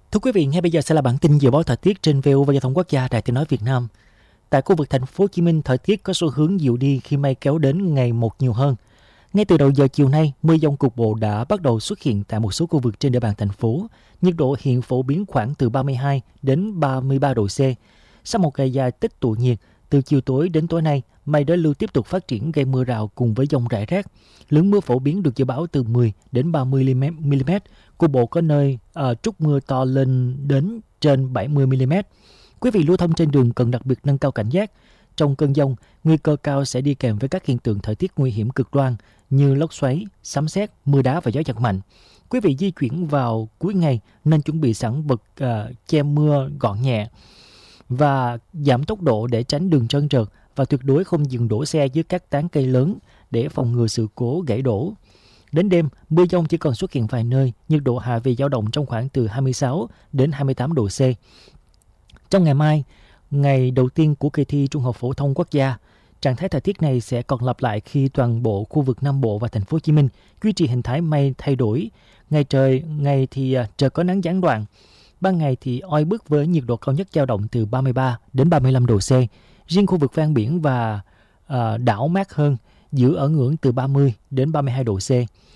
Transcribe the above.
Thưa quý vị, ngay bây giờ sẽ là bản tin dự báo thời tiết trên VOV Giao thông Quốc gia Đài Tiếng nói Việt Nam. Tại khu vực thành phố Hồ Chí Minh, thời tiết có xu hướng dịu đi khi mây kéo đến ngày một nhiều hơn. Ngay từ đầu giờ chiều nay, mưa dông cục bộ đã bắt đầu xuất hiện tại một số khu vực trên địa bàn thành phố. Nhiệt độ hiện phổ biến khoảng từ 32 đến 33 độ C. Sau một ngày dài tích tụ nhiệt, từ chiều tối đến tối nay, mây đối lưu tiếp tục phát triển gây mưa rào cùng với dông rải rác. Lượng mưa phổ biến được dự báo từ 10 đến 30 mm, cục bộ có nơi trút mưa to lên đến trên 70 mm. Quý vị lưu thông trên đường cần đặc biệt nâng cao cảnh giác. Trong cơn dông, nguy cơ cao sẽ đi kèm với các hiện tượng thời tiết nguy hiểm cực đoan như lốc xoáy, sấm sét, mưa đá và gió giật mạnh. Quý vị di chuyển vào cuối ngày nên chuẩn bị sẵn vật che mưa gọn nhẹ và giảm tốc độ để tránh đường trơn trượt, và tuyệt đối không dừng đổ xe dưới các tán cây lớn để phòng ngừa sự cố gãy đổ. Đến đêm, mưa dông chỉ còn xuất hiện vài nơi, nhiệt độ hạ về dao động trong khoảng từ 26 đến 28 độ C. Trong ngày mai, ngày đầu tiên của kỳ thi Trung học phổ thông quốc gia, trạng thái thời tiết này sẽ còn lặp lại khi toàn bộ khu vực Nam Bộ và thành phố Hồ Chí Minh duy trì hình thái mây thay đổi. Ngày thì trời có nắng gián đoạn, ban ngày thì oi bức với nhiệt độ cao nhất dao động từ 33 đến 35 độ C. Riêng khu vực ven biển và đảo mát hơn, giữ ở ngưỡng từ 30 đến 32 độ C.